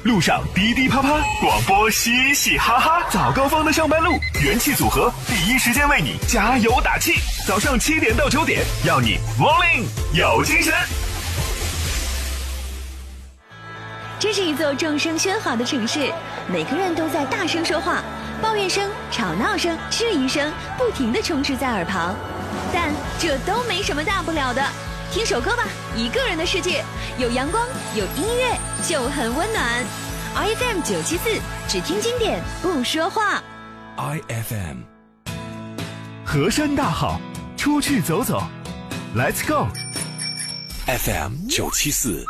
路上滴滴啪啪，广播嘻嘻哈哈。早高峰的上班路，元气组合第一时间为你加油打气。早上7点到9点，要你 morning 有精神。 这是一座众声喧哗的城市，每个人都在大声说话，抱怨声、吵闹声、质疑声不停地充斥在耳旁，但这都没什么大不了的。听首歌吧，一个人的世界，有阳光，有音乐，就很温暖。IFM 974，只听经典，不说话。 IFM， 河山大好，出去走走 ，Let's go。 FM 974，974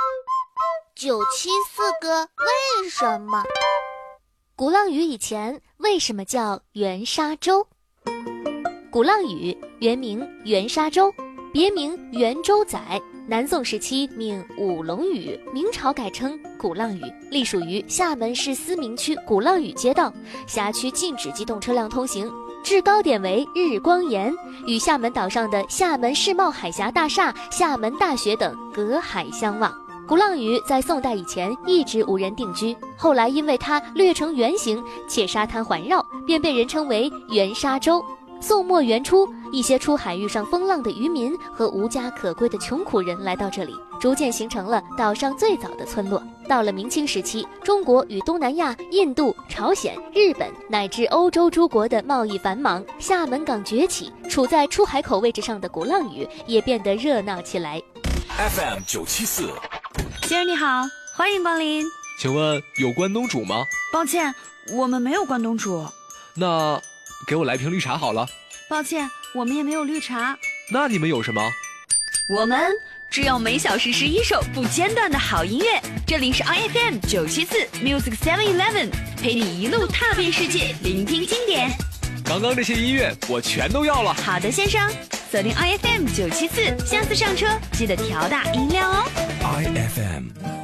个为什么？鼓浪屿以前为什么叫元沙洲？鼓浪屿原名元沙洲，别名元洲仔，南宋时期命五龙屿，明朝改称鼓浪屿，隶属于厦门市思明区鼓浪屿街道，辖区禁止机动车辆通行，制高点为日光岩，与厦门岛上的厦门世贸海峡大厦、厦门大学等隔海相望。鼓浪屿在宋代以前一直无人定居，后来因为它略呈圆形且沙滩环绕，便被人称为元沙洲。宋末元初，一些出海遇上风浪的渔民和无家可归的穷苦人来到这里，逐渐形成了岛上最早的村落。到了明清时期，中国与东南亚、印度、朝鲜、日本乃至欧洲诸国的贸易繁忙，厦门港崛起，处在出海口位置上的鼓浪屿也变得热闹起来。 FM 974， 先生你好，欢迎光临。 请问有关东煮吗？ 抱歉，我们没有关东煮。 那给我来瓶绿茶好了。 抱歉，我们也没有绿茶。 那你们有什么？ 我们只有每小时11首不间断的好音乐。这里是 IFM 974 Music 711，陪你一路踏遍世界，聆听经典。 刚刚这些音乐我全都要了。 好的，先生，锁定 IFM 974，下次上车记得调大音量哦。 IFM